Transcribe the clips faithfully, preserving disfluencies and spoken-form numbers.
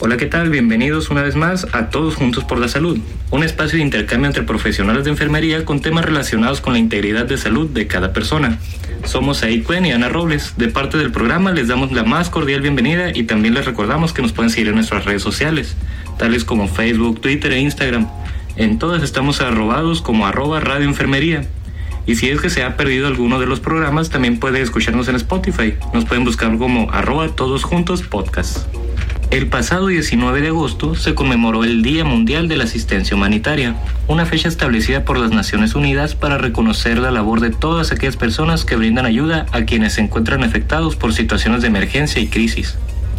Hola, ¿qué tal? Bienvenidos una vez más a Todos Juntos por la Salud, un espacio de intercambio entre profesionales de enfermería con temas relacionados con la integridad de salud de cada persona. Somos Said Cuen y Ana Robles. De parte del programa les damos la más cordial bienvenida y también les recordamos que nos pueden seguir en nuestras redes sociales, tales como Facebook, Twitter e Instagram. En todas estamos arrobados como arroba Radio Enfermería. Y si es que se ha perdido alguno de los programas, también puede escucharnos en Spotify. Nos pueden buscar como arroba Todos Juntos Podcast. El pasado diecinueve de agosto se conmemoró el Día Mundial de la Asistencia Humanitaria, una fecha establecida por las Naciones Unidas para reconocer la labor de todas aquellas personas que brindan ayuda a quienes se encuentran afectados por situaciones de emergencia y crisis,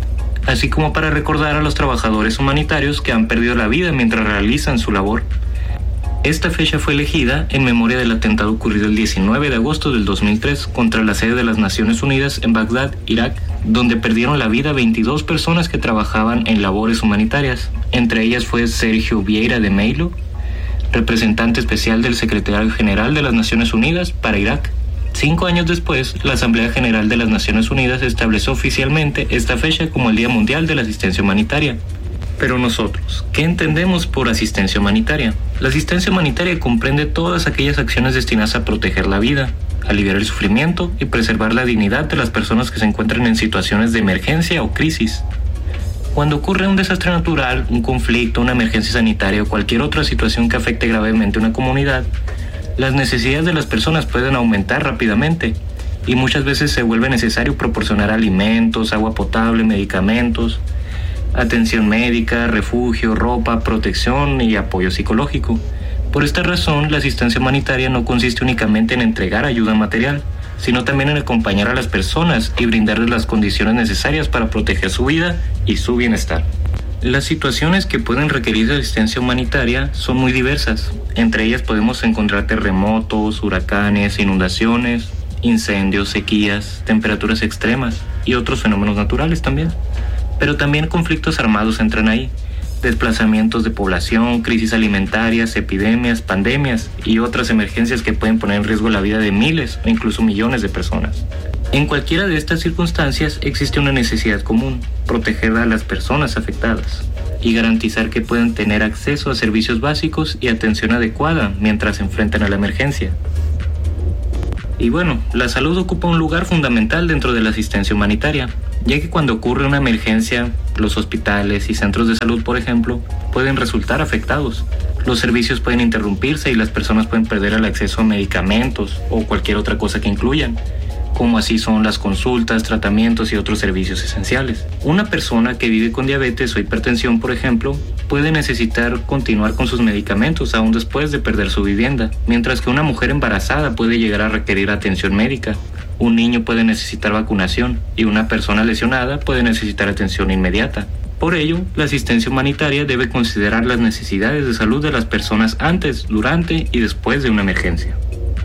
así como para recordar a los trabajadores humanitarios que han perdido la vida mientras realizan su labor. Esta fecha fue elegida en memoria del atentado ocurrido el diecinueve de agosto del dos mil tres contra la sede de las Naciones Unidas en Bagdad, Irak, donde perdieron la vida veintidós personas que trabajaban en labores humanitarias. Entre ellas fue Sergio Vieira de Mello, representante especial del Secretario General de las Naciones Unidas para Irak. Cinco años después, la Asamblea General de las Naciones Unidas estableció oficialmente esta fecha como el Día Mundial de la Asistencia Humanitaria. Pero nosotros, ¿qué entendemos por asistencia humanitaria? La asistencia humanitaria comprende todas aquellas acciones destinadas a proteger la vida, aliviar el sufrimiento y preservar la dignidad de las personas que se encuentran en situaciones de emergencia o crisis. Cuando ocurre un desastre natural, un conflicto, una emergencia sanitaria o cualquier otra situación que afecte gravemente a una comunidad, las necesidades de las personas pueden aumentar rápidamente y muchas veces se vuelve necesario proporcionar alimentos, agua potable, medicamentos, atención médica, refugio, ropa, protección y apoyo psicológico. Por esta razón, la asistencia humanitaria no consiste únicamente en entregar ayuda material, sino también en acompañar a las personas y brindarles las condiciones necesarias para proteger su vida y su bienestar. Las situaciones que pueden requerir de asistencia humanitaria son muy diversas. Entre ellas podemos encontrar terremotos, huracanes, inundaciones, incendios, sequías, temperaturas extremas y otros fenómenos naturales también. Pero también conflictos armados entran ahí, desplazamientos de población, crisis alimentarias, epidemias, pandemias y otras emergencias que pueden poner en riesgo la vida de miles o incluso millones de personas. En cualquiera de estas circunstancias existe una necesidad común: proteger a las personas afectadas y garantizar que puedan tener acceso a servicios básicos y atención adecuada mientras se enfrentan a la emergencia. Y bueno, la salud ocupa un lugar fundamental dentro de la asistencia humanitaria, ya que cuando ocurre una emergencia, los hospitales y centros de salud, por ejemplo, pueden resultar afectados. Los servicios pueden interrumpirse y las personas pueden perder el acceso a medicamentos o cualquier otra cosa que incluyan, como así son las consultas, tratamientos y otros servicios esenciales. Una persona que vive con diabetes o hipertensión, por ejemplo, puede necesitar continuar con sus medicamentos aún después de perder su vivienda, mientras que una mujer embarazada puede llegar a requerir atención médica. Un niño puede necesitar vacunación y una persona lesionada puede necesitar atención inmediata. Por ello, la asistencia humanitaria debe considerar las necesidades de salud de las personas antes, durante y después de una emergencia.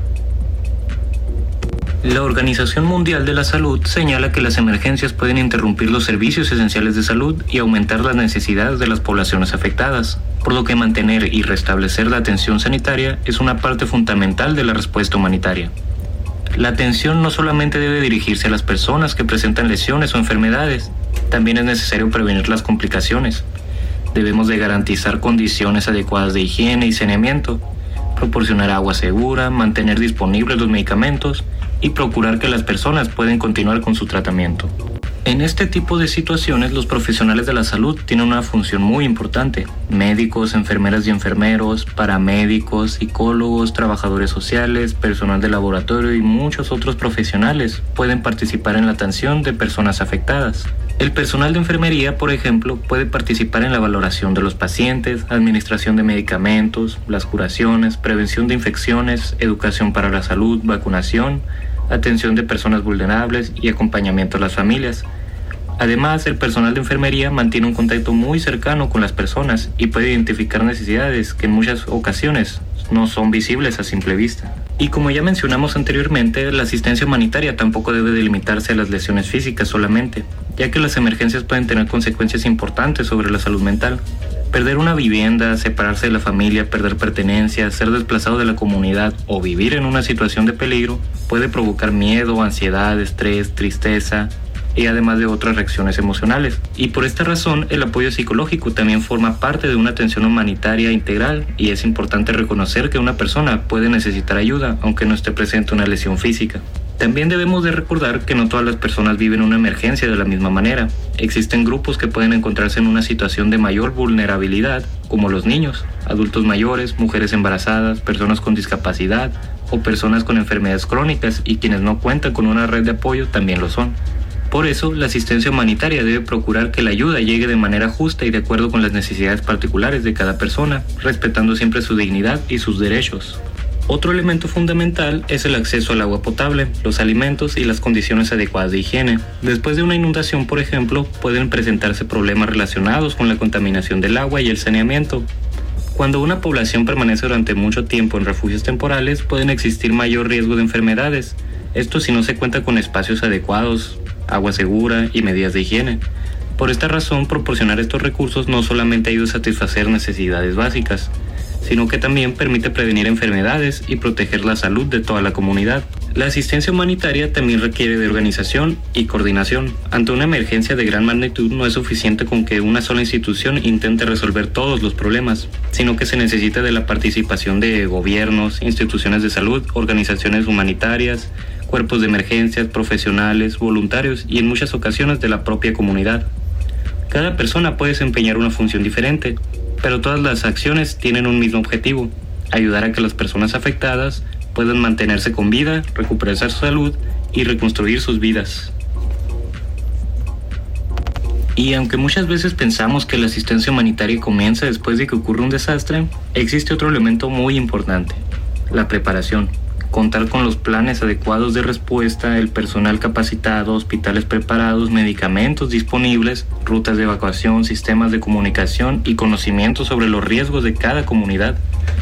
La Organización Mundial de la Salud señala que las emergencias pueden interrumpir los servicios esenciales de salud y aumentar las necesidades de las poblaciones afectadas, por lo que mantener y restablecer la atención sanitaria es una parte fundamental de la respuesta humanitaria. La atención no solamente debe dirigirse a las personas que presentan lesiones o enfermedades, también es necesario prevenir las complicaciones. Debemos de garantizar condiciones adecuadas de higiene y saneamiento, proporcionar agua segura, mantener disponibles los medicamentos y procurar que las personas puedan continuar con su tratamiento. En este tipo de situaciones, los profesionales de la salud tienen una función muy importante. Médicos, enfermeras y enfermeros, paramédicos, psicólogos, trabajadores sociales, personal de laboratorio y muchos otros profesionales pueden participar en la atención de personas afectadas. El personal de enfermería, por ejemplo, puede participar en la valoración de los pacientes, administración de medicamentos, las curaciones, prevención de infecciones, educación para la salud, vacunación, atención de personas vulnerables y acompañamiento a las familias. Además, el personal de enfermería mantiene un contacto muy cercano con las personas y puede identificar necesidades que en muchas ocasiones no son visibles a simple vista. Y como ya mencionamos anteriormente, la asistencia humanitaria tampoco debe delimitarse a las lesiones físicas solamente, ya que las emergencias pueden tener consecuencias importantes sobre la salud mental. Perder una vivienda, separarse de la familia, perder pertenencias, ser desplazado de la comunidad o vivir en una situación de peligro puede provocar miedo, ansiedad, estrés, tristeza, y además de otras reacciones emocionales. Y por esta razón, el apoyo psicológico también forma parte de una atención humanitaria integral, y es importante reconocer que una persona puede necesitar ayuda aunque no esté presente una lesión física. También debemos de recordar que no todas las personas viven una emergencia de la misma manera. Existen grupos que pueden encontrarse en una situación de mayor vulnerabilidad, como los niños, adultos mayores, mujeres embarazadas, personas con discapacidad o personas con enfermedades crónicas, y quienes no cuentan con una red de apoyo también lo son. Por eso, la asistencia humanitaria debe procurar que la ayuda llegue de manera justa y de acuerdo con las necesidades particulares de cada persona, respetando siempre su dignidad y sus derechos. Otro elemento fundamental es el acceso al agua potable, los alimentos y las condiciones adecuadas de higiene. Después de una inundación, por ejemplo, pueden presentarse problemas relacionados con la contaminación del agua y el saneamiento. Cuando una población permanece durante mucho tiempo en refugios temporales, pueden existir mayor riesgo de enfermedades. Esto si no se cuenta con espacios adecuados, agua segura y medidas de higiene. Por esta razón, proporcionar estos recursos no solamente ayuda a satisfacer necesidades básicas, sino que también permite prevenir enfermedades y proteger la salud de toda la comunidad. La asistencia humanitaria también requiere de organización y coordinación. Ante una emergencia de gran magnitud, no es suficiente con que una sola institución intente resolver todos los problemas, sino que se necesita de la participación de gobiernos, instituciones de salud, organizaciones humanitarias, cuerpos de emergencias, profesionales, voluntarios y en muchas ocasiones de la propia comunidad. Cada persona puede desempeñar una función diferente, pero todas las acciones tienen un mismo objetivo: ayudar a que las personas afectadas puedan mantenerse con vida, recuperar su salud y reconstruir sus vidas. Y aunque muchas veces pensamos que la asistencia humanitaria comienza después de que ocurre un desastre, existe otro elemento muy importante: la preparación. Contar con los planes adecuados de respuesta, el personal capacitado, hospitales preparados, medicamentos disponibles, rutas de evacuación, sistemas de comunicación y conocimiento sobre los riesgos de cada comunidad.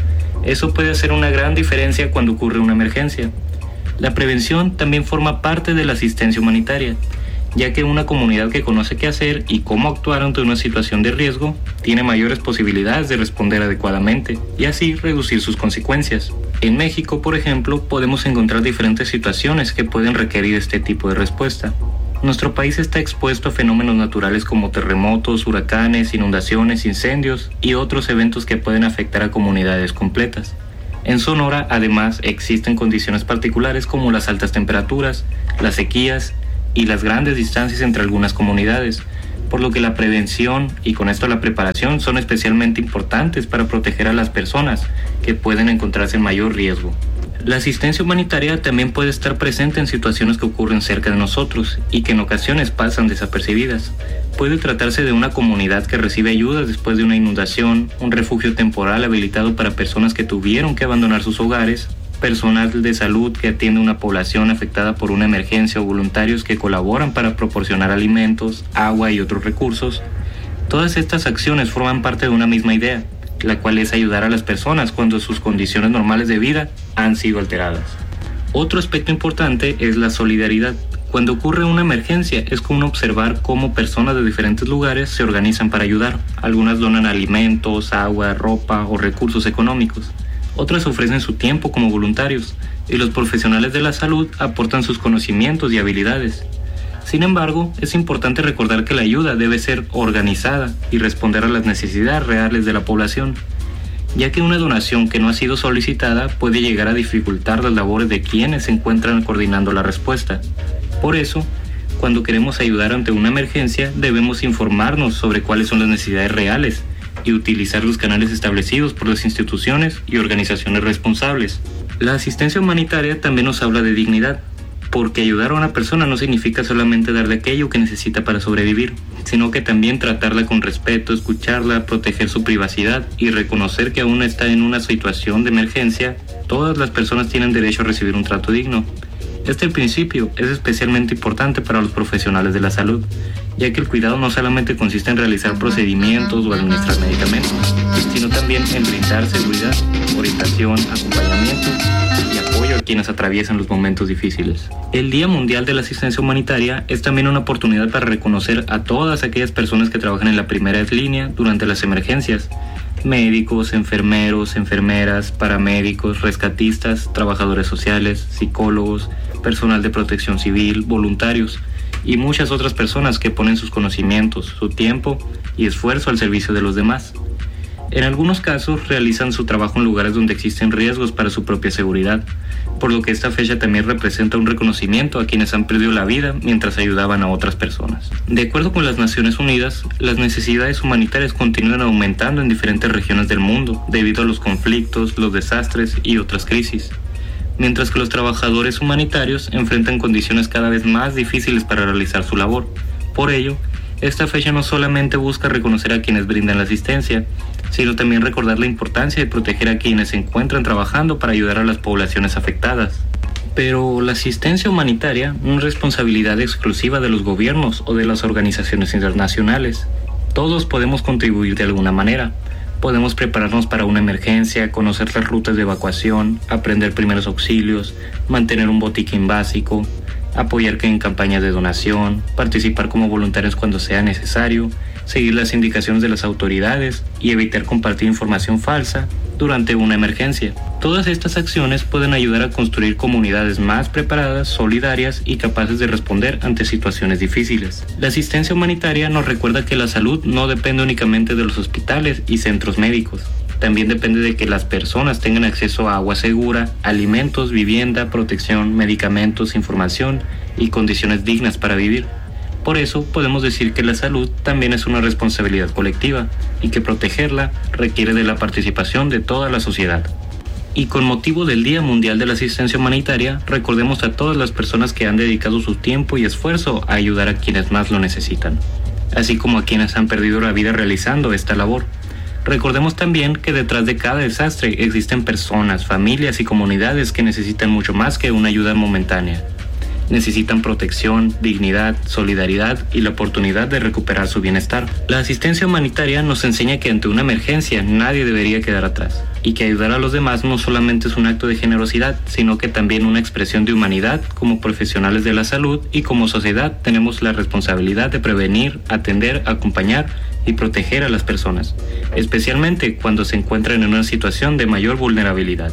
Eso puede hacer una gran diferencia cuando ocurre una emergencia. La prevención también forma parte de la asistencia humanitaria, ya que una comunidad que conoce qué hacer y cómo actuar ante una situación de riesgo tiene mayores posibilidades de responder adecuadamente y así reducir sus consecuencias. En México, por ejemplo, podemos encontrar diferentes situaciones que pueden requerir este tipo de respuesta. Nuestro país está expuesto a fenómenos naturales como terremotos, huracanes, inundaciones, incendios y otros eventos que pueden afectar a comunidades completas. En Sonora, además, existen condiciones particulares como las altas temperaturas, las sequías y las grandes distancias entre algunas comunidades, por lo que la prevención y con esto la preparación son especialmente importantes para proteger a las personas que pueden encontrarse en mayor riesgo. La asistencia humanitaria también puede estar presente en situaciones que ocurren cerca de nosotros y que en ocasiones pasan desapercibidas. Puede tratarse de una comunidad que recibe ayuda después de una inundación, un refugio temporal habilitado para personas que tuvieron que abandonar sus hogares, personal de salud que atiende a una población afectada por una emergencia o voluntarios que colaboran para proporcionar alimentos, agua y otros recursos. Todas estas acciones forman parte de una misma idea, la cual es ayudar a las personas cuando sus condiciones normales de vida han sido alteradas. Otro aspecto importante es la solidaridad. Cuando ocurre una emergencia es común observar cómo personas de diferentes lugares se organizan para ayudar. Algunas donan alimentos, agua, ropa o recursos económicos. Otras ofrecen su tiempo como voluntarios y los profesionales de la salud aportan sus conocimientos y habilidades. Sin embargo, es importante recordar que la ayuda debe ser organizada y responder a las necesidades reales de la población, ya que una donación que no ha sido solicitada puede llegar a dificultar las labores de quienes se encuentran coordinando la respuesta. Por eso, cuando queremos ayudar ante una emergencia, debemos informarnos sobre cuáles son las necesidades reales y utilizar los canales establecidos por las instituciones y organizaciones responsables. La asistencia humanitaria también nos habla de dignidad, porque ayudar a una persona no significa solamente darle aquello que necesita para sobrevivir, sino que también tratarla con respeto, escucharla, proteger su privacidad y reconocer que aún está en una situación de emergencia. Todas las personas tienen derecho a recibir un trato digno. Este principio es especialmente importante para los profesionales de la salud, ya que el cuidado no solamente consiste en realizar procedimientos o administrar medicamentos, sino también en brindar seguridad, orientación, acompañamiento y apoyo a quienes atraviesan los momentos difíciles. El Día Mundial de la Asistencia Humanitaria es también una oportunidad para reconocer a todas aquellas personas que trabajan en la primera línea durante las emergencias: médicos, enfermeros, enfermeras, paramédicos, rescatistas, trabajadores sociales, psicólogos, personal de protección civil, voluntarios y muchas otras personas que ponen sus conocimientos, su tiempo y esfuerzo al servicio de los demás. En algunos casos realizan su trabajo en lugares donde existen riesgos para su propia seguridad, por lo que esta fecha también representa un reconocimiento a quienes han perdido la vida mientras ayudaban a otras personas. De acuerdo con las Naciones Unidas, las necesidades humanitarias continúan aumentando en diferentes regiones del mundo debido a los conflictos, los desastres y otras crisis, mientras que los trabajadores humanitarios enfrentan condiciones cada vez más difíciles para realizar su labor. Por ello, esta fecha no solamente busca reconocer a quienes brindan la asistencia, sino también recordar la importancia de proteger a quienes se encuentran trabajando para ayudar a las poblaciones afectadas. Pero la asistencia humanitaria no es responsabilidad exclusiva de los gobiernos o de las organizaciones internacionales. Todos podemos contribuir de alguna manera. Podemos prepararnos para una emergencia, conocer las rutas de evacuación, aprender primeros auxilios, mantener un botiquín básico, apoyar en campañas de donación, participar como voluntarios cuando sea necesario, seguir las indicaciones de las autoridades y evitar compartir información falsa durante una emergencia. Todas estas acciones pueden ayudar a construir comunidades más preparadas, solidarias y capaces de responder ante situaciones difíciles. La asistencia humanitaria nos recuerda que la salud no depende únicamente de los hospitales y centros médicos. También depende de que las personas tengan acceso a agua segura, alimentos, vivienda, protección, medicamentos, información y condiciones dignas para vivir. Por eso podemos decir que la salud también es una responsabilidad colectiva y que protegerla requiere de la participación de toda la sociedad. Y con motivo del Día Mundial de la Asistencia Humanitaria, recordemos a todas las personas que han dedicado su tiempo y esfuerzo a ayudar a quienes más lo necesitan, así como a quienes han perdido la vida realizando esta labor. Recordemos también que detrás de cada desastre existen personas, familias y comunidades que necesitan mucho más que una ayuda momentánea. Necesitan protección, dignidad, solidaridad y la oportunidad de recuperar su bienestar. La asistencia humanitaria nos enseña que ante una emergencia nadie debería quedar atrás y que ayudar a los demás no solamente es un acto de generosidad, sino que también una expresión de humanidad. Como profesionales de la salud y como sociedad tenemos la responsabilidad de prevenir, atender, acompañar y proteger a las personas, especialmente cuando se encuentran en una situación de mayor vulnerabilidad.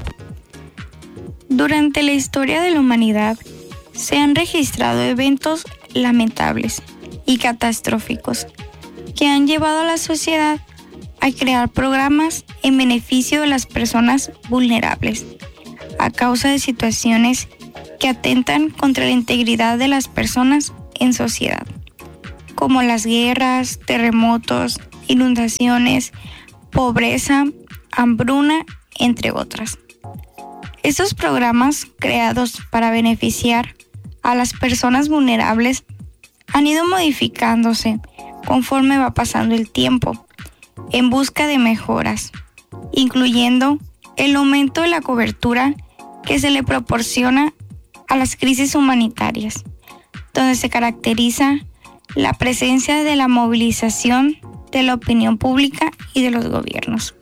Durante la historia de la humanidad, se han registrado eventos lamentables y catastróficos que han llevado a la sociedad a crear programas en beneficio de las personas vulnerables a causa de situaciones que atentan contra la integridad de las personas en sociedad, como las guerras, terremotos, inundaciones, pobreza, hambruna, entre otras. Estos programas, creados para beneficiar a las personas vulnerables, han ido modificándose conforme va pasando el tiempo, en busca de mejoras, incluyendo el aumento de la cobertura que se le proporciona a las crisis humanitarias, donde se caracteriza la presencia de la movilización de la opinión pública y de los gobiernos.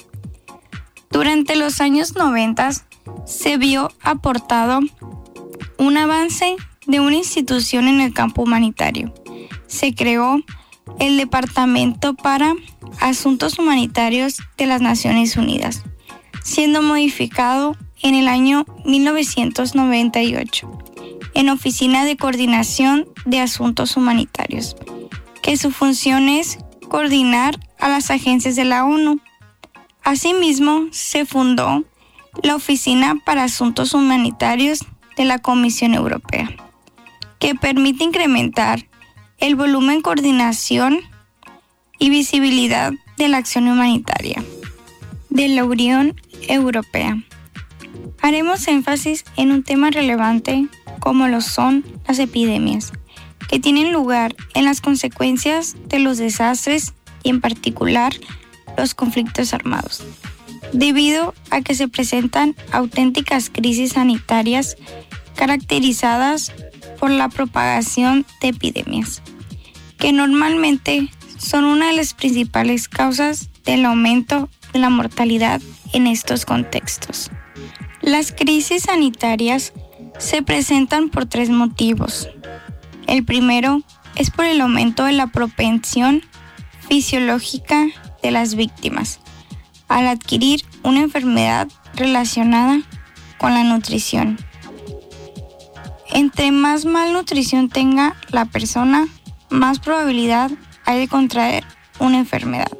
Durante los años noventa se vio aportado un avance de una institución en el campo humanitario. Se creó el Departamento para Asuntos Humanitarios de las Naciones Unidas, siendo modificado en el año mil novecientos noventa y ocho en Oficina de Coordinación de Asuntos Humanitarios, que su función es coordinar a las agencias de la ONU. Asimismo, se fundó la Oficina para Asuntos Humanitarios de la Comisión Europea, que permite incrementar el volumen, coordinación y visibilidad de la acción humanitaria de la Unión Europea. Haremos énfasis en un tema relevante como lo son las epidemias, que tienen lugar en las consecuencias de los desastres y en particular los conflictos armados, debido a que se presentan auténticas crisis sanitarias caracterizadas por la propagación de epidemias, que normalmente son una de las principales causas del aumento de la mortalidad en estos contextos. Las crisis sanitarias se presentan por tres motivos. El primero es por el aumento de la propensión fisiológica de las víctimas al adquirir una enfermedad relacionada con la nutrición. Entre más malnutrición tenga la persona, más probabilidad hay de contraer una enfermedad,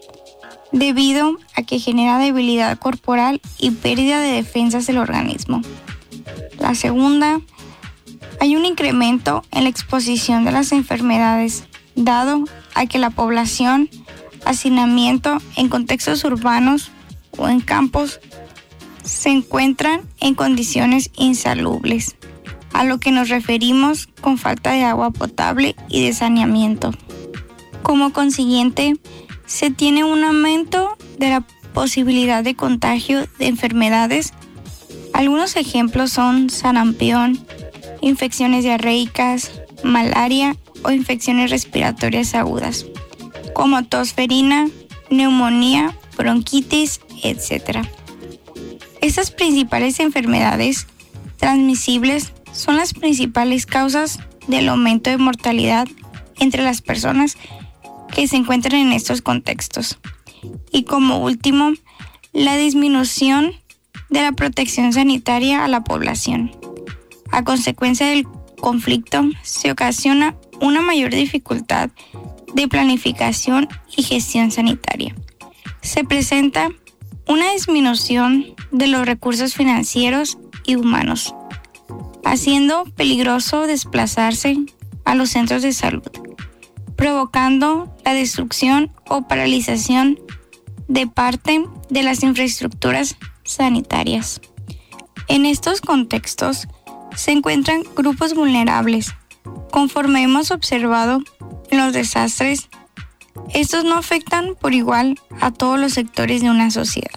debido a que genera debilidad corporal y pérdida de defensas del organismo. La segunda, hay un incremento en la exposición de las enfermedades, dado a que la población, hacinamiento en contextos urbanos o en campos, se encuentran en condiciones insalubres, a lo que nos referimos con falta de agua potable y de saneamiento. Como consiguiente, se tiene un aumento de la posibilidad de contagio de enfermedades. Algunos ejemplos son sarampión, infecciones diarreicas, malaria o infecciones respiratorias agudas, como tosferina, neumonía, bronquitis, etcétera. Estas principales enfermedades transmisibles son las principales causas del aumento de mortalidad entre las personas que se encuentran en estos contextos. Y como último, la disminución de la protección sanitaria a la población. A consecuencia del conflicto, se ocasiona una mayor dificultad de planificación y gestión sanitaria. Se presenta una disminución de los recursos financieros y humanos, haciendo peligroso desplazarse a los centros de salud, provocando la destrucción o paralización de parte de las infraestructuras sanitarias. En estos contextos se encuentran grupos vulnerables. Conforme hemos observado en los desastres, estos no afectan por igual a todos los sectores de una sociedad.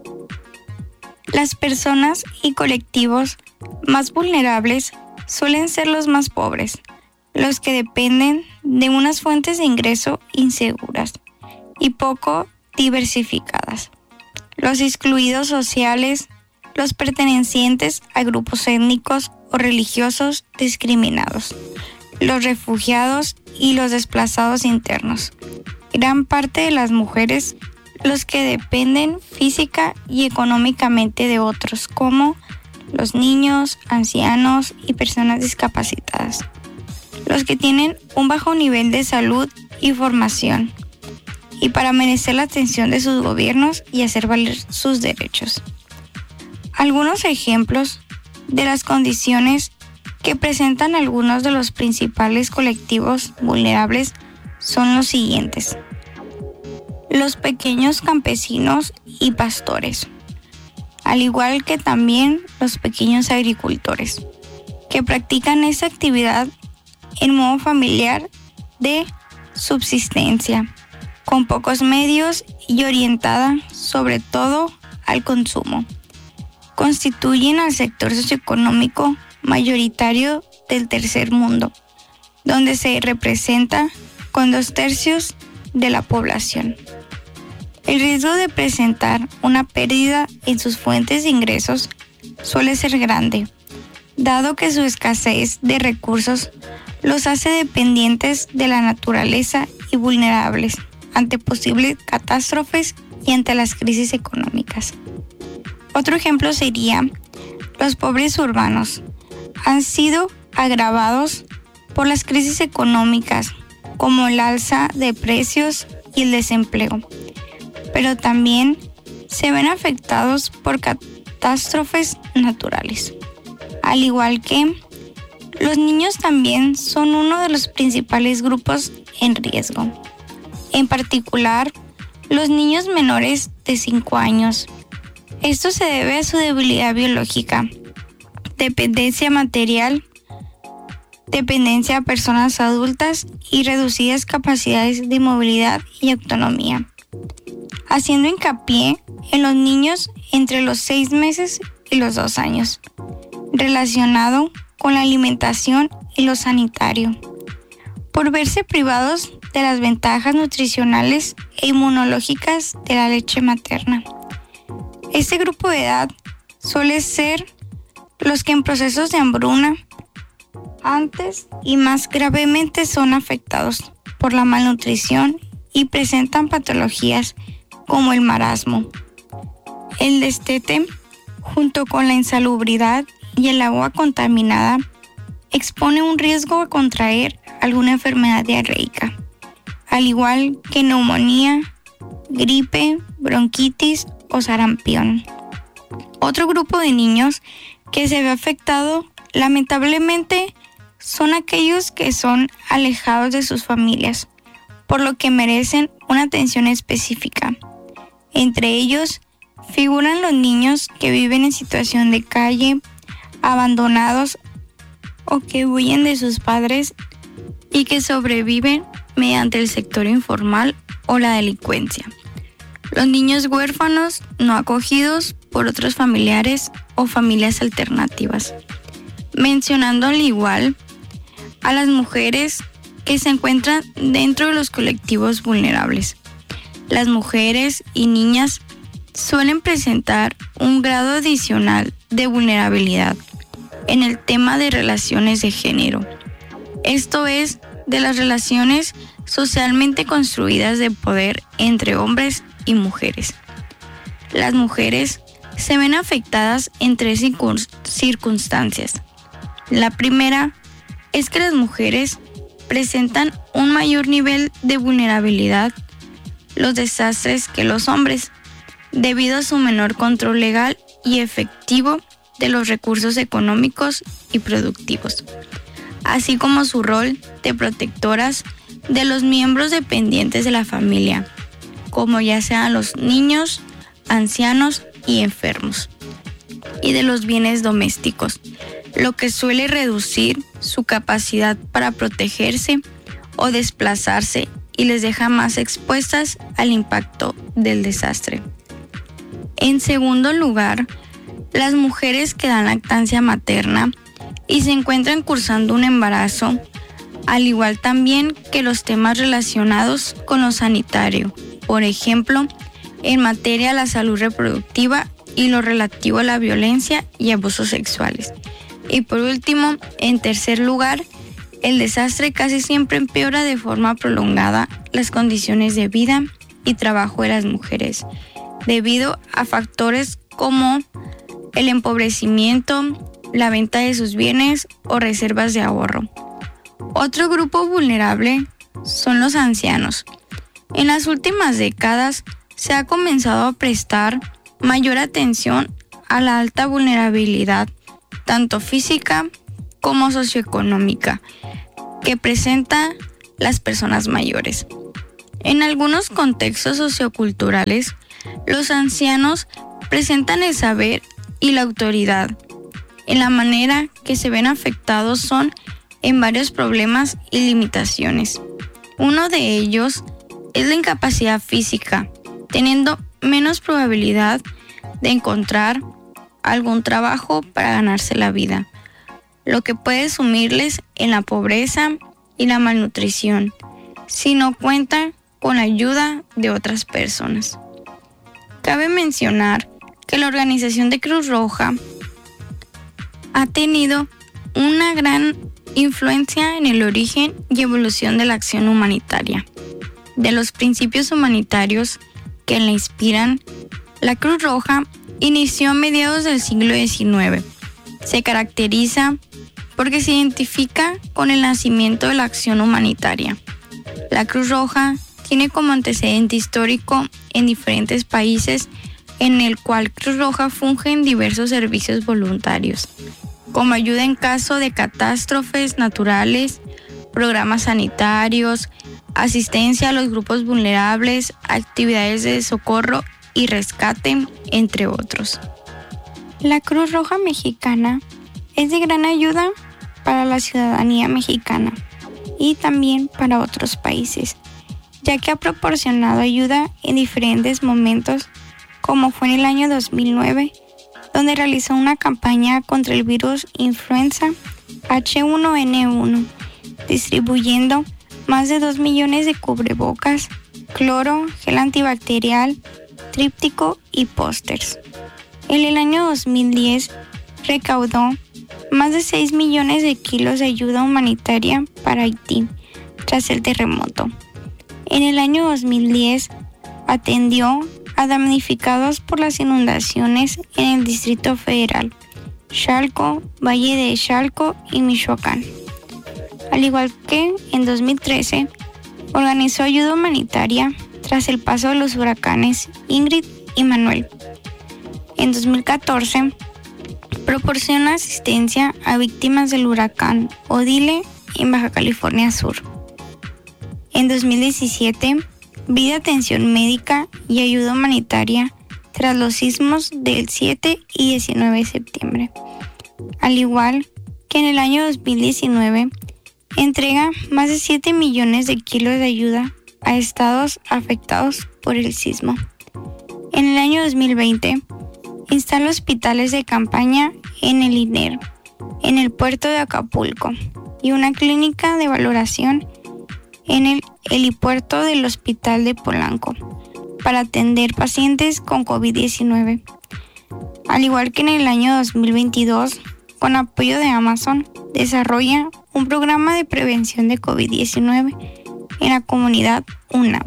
Las personas y colectivos más vulnerables suelen ser los más pobres, los que dependen de unas fuentes de ingreso inseguras y poco diversificadas, los excluidos sociales, los pertenecientes a grupos étnicos o religiosos discriminados, los refugiados y los desplazados internos. Gran parte de las mujeres, los que dependen física y económicamente de otros, como los niños, ancianos y personas discapacitadas, los que tienen un bajo nivel de salud y formación, y para merecer la atención de sus gobiernos y hacer valer sus derechos. Algunos ejemplos de las condiciones que presentan algunos de los principales colectivos vulnerables son los siguientes: los pequeños campesinos y pastores, al igual que también los pequeños agricultores, que practican esta actividad en modo familiar de subsistencia, con pocos medios y orientada sobre todo al consumo. Constituyen al sector socioeconómico mayoritario del tercer mundo, donde se representa con dos tercios de la población. El riesgo de presentar una pérdida en sus fuentes de ingresos suele ser grande, dado que su escasez de recursos los hace dependientes de la naturaleza y vulnerables ante posibles catástrofes y ante las crisis económicas. Otro ejemplo sería los pobres urbanos. Han sido agravados por las crisis económicas, como el alza de precios y el desempleo, pero también se ven afectados por catástrofes naturales. Al igual que los niños también son uno de los principales grupos en riesgo. En particular, los niños menores de cinco años. Esto se debe a su debilidad biológica, dependencia material, dependencia a personas adultas y reducidas capacidades de movilidad y autonomía, haciendo hincapié en los niños entre los seis meses y los dos años, relacionado con la alimentación y lo sanitario, por verse privados de las ventajas nutricionales e inmunológicas de la leche materna. Este grupo de edad suele ser los que en procesos de hambruna antes y más gravemente son afectados por la malnutrición y presentan patologías como el marasmo, el destete, junto con la insalubridad y el agua contaminada, expone un riesgo a contraer alguna enfermedad diarreica, al igual que neumonía, gripe, bronquitis o sarampión. Otro grupo de niños que se ve afectado, lamentablemente, son aquellos que son alejados de sus familias, por lo que merecen una atención específica. Entre ellos figuran los niños que viven en situación de calle, abandonados o que huyen de sus padres y que sobreviven mediante el sector informal o la delincuencia. Los niños huérfanos no acogidos por otros familiares o familias alternativas. Mencionando al igual a las mujeres que se encuentran dentro de los colectivos vulnerables. Las mujeres y niñas suelen presentar un grado adicional de vulnerabilidad en el tema de relaciones de género. Esto es, de las relaciones socialmente construidas de poder entre hombres y mujeres. Las mujeres se ven afectadas en tres circunstancias. La primera es que las mujeres presentan un mayor nivel de vulnerabilidad a los desastres que los hombres, debido a su menor control legal y efectivo de los recursos económicos y productivos, así como su rol de protectoras de los miembros dependientes de la familia, como ya sean los niños, ancianos y enfermos, y de los bienes domésticos, lo que suele reducir su capacidad para protegerse o desplazarse y les deja más expuestas al impacto del desastre. En segundo lugar, las mujeres que dan lactancia materna y se encuentran cursando un embarazo, al igual también que los temas relacionados con lo sanitario, por ejemplo, en materia de la salud reproductiva y lo relativo a la violencia y abusos sexuales. Y por último, en tercer lugar, el desastre casi siempre empeora de forma prolongada las condiciones de vida y trabajo de las mujeres, debido a factores como el empobrecimiento, la venta de sus bienes o reservas de ahorro. Otro grupo vulnerable son los ancianos. En las últimas décadas se ha comenzado a prestar mayor atención a la alta vulnerabilidad, tanto física como socioeconómica, que presentan las personas mayores. En algunos contextos socioculturales, los ancianos presentan el saber y la autoridad. En la manera que se ven afectados son en varios problemas y limitaciones. Uno de ellos es la incapacidad física, teniendo menos probabilidad de encontrar algún trabajo para ganarse la vida, lo que puede sumirles en la pobreza y la malnutrición si no cuentan con la ayuda de otras personas. Cabe mencionar que la organización de Cruz Roja ha tenido una gran influencia en el origen y evolución de la acción humanitaria. De los principios humanitarios que la inspiran, la Cruz Roja inició a mediados del siglo diecinueve. Se caracteriza porque se identifica con el nacimiento de la acción humanitaria. La Cruz Roja tiene como antecedente histórico en diferentes países en el cual Cruz Roja funge en diversos servicios voluntarios, como ayuda en caso de catástrofes naturales, programas sanitarios, asistencia a los grupos vulnerables, actividades de socorro y rescate, entre otros. La Cruz Roja Mexicana es de gran ayuda para la ciudadanía mexicana y también para otros países, ya que ha proporcionado ayuda en diferentes momentos, como fue en el año dos mil nueve, donde realizó una campaña contra el virus influenza H uno N uno, distribuyendo más de dos millones de cubrebocas, cloro, gel antibacterial, tríptico y pósters. En el año dos mil diez recaudó más de seis millones de kilos de ayuda humanitaria para Haití tras el terremoto. En el año dos mil diez atendió a damnificados por las inundaciones en el Distrito Federal Chalco, Valle de Chalco y Michoacán. Al igual que en dos mil trece, organizó ayuda humanitaria tras el paso de los huracanes Ingrid y Manuel. En dos mil catorce, proporciona asistencia a víctimas del huracán Odile en Baja California Sur. En dos mil diecisiete, brinda atención médica y ayuda humanitaria tras los sismos del siete y diecinueve de septiembre. Al igual que en el año dos mil diecinueve, entrega más de siete millones de kilos de ayuda a estados afectados por el sismo. En el año dos mil veinte, instala hospitales de campaña en el I N E R, en el puerto de Acapulco, y una clínica de valoración en el helipuerto del Hospital de Polanco, para atender pacientes con covid diecinueve. Al igual que en el año dos mil veintidós, con apoyo de Amazon, desarrolla un programa de prevención de covid diecinueve en la comunidad UNAM.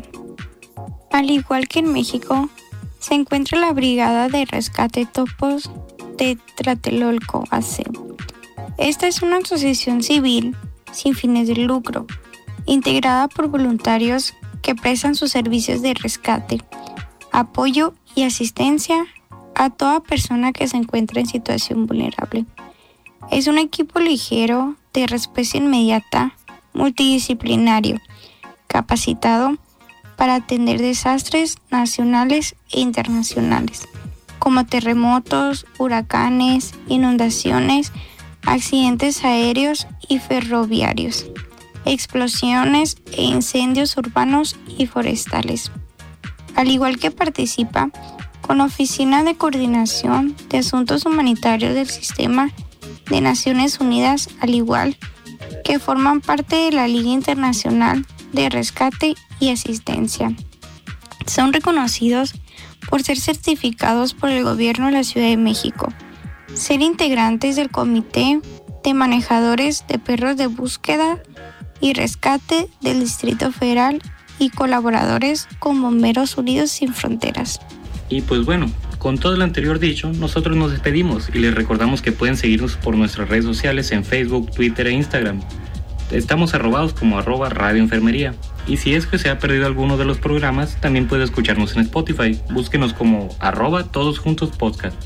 Al igual que en México, se encuentra la Brigada de Rescate Topos de Tlatelolco A C. Esta es una asociación civil sin fines de lucro, integrada por voluntarios que prestan sus servicios de rescate, apoyo y asistencia a toda persona que se encuentra en situación vulnerable. Es un equipo ligero de respuesta inmediata, multidisciplinario, capacitado para atender desastres nacionales e internacionales, como terremotos, huracanes, inundaciones, accidentes aéreos y ferroviarios, explosiones e incendios urbanos y forestales. Al igual que participa con la Oficina de Coordinación de Asuntos Humanitarios del Sistema de Naciones Unidas, al igual que forman parte de la Liga Internacional de Rescate y Asistencia. Son reconocidos por ser certificados por el Gobierno de la Ciudad de México, ser integrantes del Comité de Manejadores de Perros de Búsqueda y Rescate del Distrito Federal y colaboradores con Bomberos Unidos Sin Fronteras. Y pues bueno, con todo lo anterior dicho, nosotros nos despedimos y les recordamos que pueden seguirnos por nuestras redes sociales en Facebook, Twitter e Instagram. Estamos arrobados como arroba Radio Enfermería. Y si es que se ha perdido alguno de los programas, también puede escucharnos en Spotify. Búsquenos como arroba todos juntos podcast.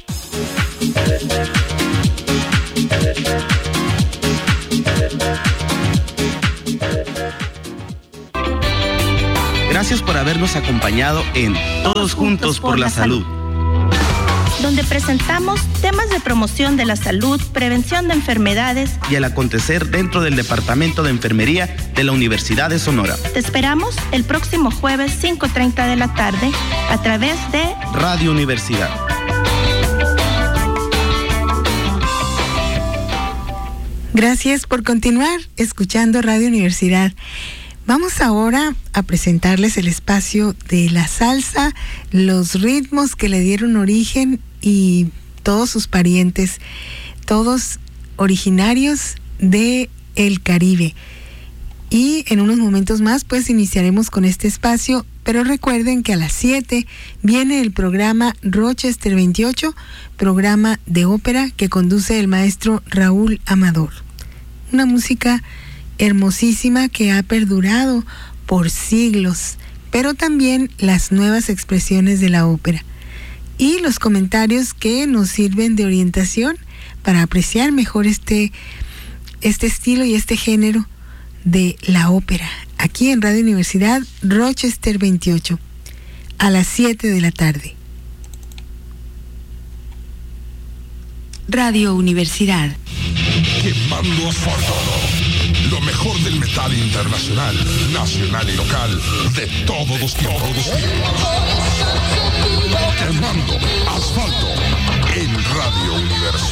Gracias por habernos acompañado en Todos Juntos por la Salud, donde presentamos temas de promoción de la salud, prevención de enfermedades y el acontecer dentro del Departamento de Enfermería de la Universidad de Sonora. Te esperamos el próximo jueves cinco treinta de la tarde a través de Radio Universidad. Gracias por continuar escuchando Radio Universidad. Vamos ahora a presentarles el espacio de la salsa, los ritmos que le dieron origen y todos sus parientes, todos originarios de el Caribe. Y en unos momentos más pues iniciaremos con este espacio, pero recuerden que a las siete viene el programa Rochester veintiocho, programa de ópera que conduce el maestro Raúl Amador. Una música hermosísima que ha perdurado por siglos, pero también las nuevas expresiones de la ópera y los comentarios que nos sirven de orientación para apreciar mejor este, este estilo y este género de la ópera, aquí en Radio Universidad Rochester veintiocho, a las siete de la tarde. Radio Universidad. Quemando asfalto. Lo mejor del metal internacional, nacional y local, de todos los tiempos. Quemando asfalto en Radio Universidad.